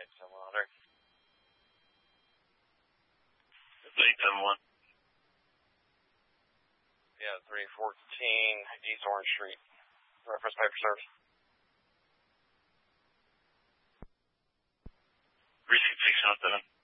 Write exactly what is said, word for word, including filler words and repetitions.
seven hundred. It's eight seven one. Yeah, three fourteen East Orange Street. Reference paper service. three six six seven seven.